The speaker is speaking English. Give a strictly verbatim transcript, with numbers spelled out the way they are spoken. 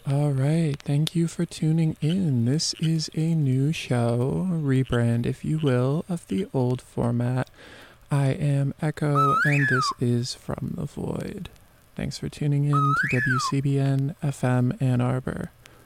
All right, thank you for tuning in. This is a new show, rebrand, if you will, of the old format. I am Echo, and this is From the Void. Thanks for tuning in to W C B N F M Ann Arbor.